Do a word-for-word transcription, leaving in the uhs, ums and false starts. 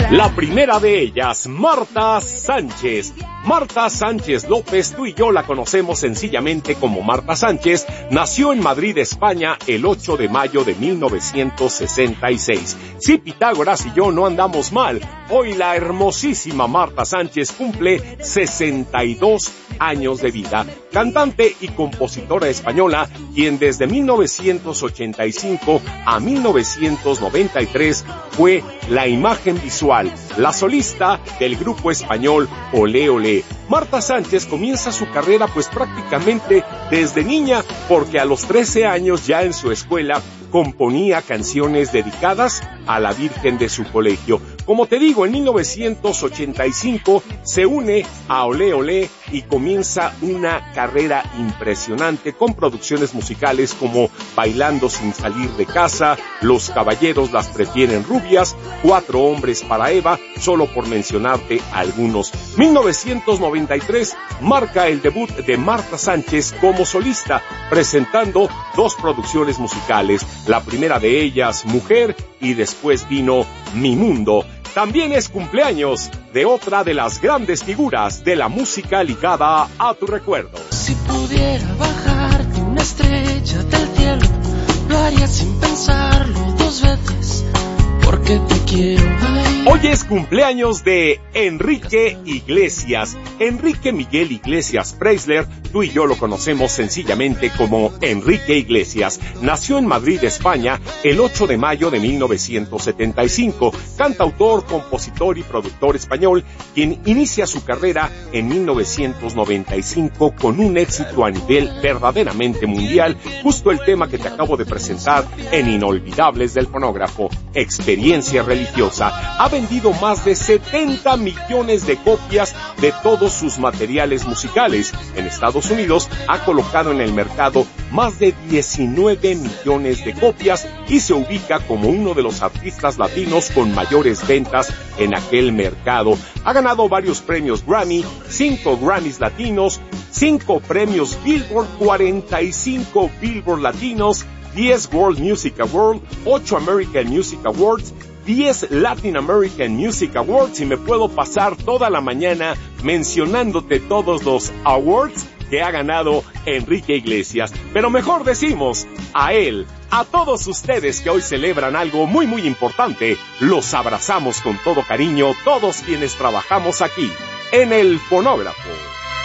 La primera de ellas, Marta Sánchez. Marta Sánchez López, tú y yo la conocemos sencillamente como Marta Sánchez, nació en Madrid, España, el ocho de mayo de mil novecientos sesenta y seis. Sí, Pitágoras y yo no andamos mal. Hoy la hermosísima Marta Sánchez cumple sesenta y dos años de vida. Cantante y compositora española, quien desde mil novecientos ochenta y cinco a mil novecientos noventa y tres fue la imagen visual, la solista del grupo español Olé Olé. Marta Sánchez comienza su carrera pues prácticamente desde niña, porque a los trece años ya en su escuela componía canciones dedicadas a la Virgen de su colegio. Como te digo, en mil novecientos ochenta y cinco se une a Olé Olé y comienza una carrera impresionante con producciones musicales como Bailando sin salir de casa, Los caballeros las prefieren rubias, Cuatro hombres para Eva, solo por mencionarte algunos. mil novecientos noventa y tres marca el debut de Marta Sánchez como solista, presentando dos producciones musicales. La primera de ellas, Mujer, y después vino Mi Mundo. También es cumpleaños de otra de las grandes figuras de la música ligada a tu recuerdo. Si pudiera bajarte una estrella del cielo, lo haría sin pensarlo dos veces, porque te quiero. Ay. Hoy es cumpleaños de Enrique Iglesias. Enrique Miguel Iglesias Preisler, tú y yo lo conocemos sencillamente como Enrique Iglesias. Nació en Madrid, España, el ocho de mayo de mil novecientos setenta y cinco. Cantautor, compositor y productor español, quien inicia su carrera en mil novecientos noventa y cinco con un éxito a nivel verdaderamente mundial, justo el tema que te acabo de presentar en Inolvidables del Fonógrafo, Experiencia Religiosa. Ha vendido más de setenta millones de copias de todos sus materiales musicales. En Estados Unidos ha colocado en el mercado más de diecinueve millones de copias y se ubica como uno de los artistas latinos con mayores ventas en aquel mercado. Ha ganado varios premios Grammy, cinco Grammys latinos, cinco premios Billboard, cuarenta y cinco Billboard latinos, diez World Music Awards, ocho American Music Awards, diez Latin American Music Awards, y me puedo pasar toda la mañana mencionándote todos los awards que ha ganado Enrique Iglesias. Pero mejor decimos, a él, a todos ustedes que hoy celebran algo muy muy importante, los abrazamos con todo cariño, todos quienes trabajamos aquí en el Fonógrafo.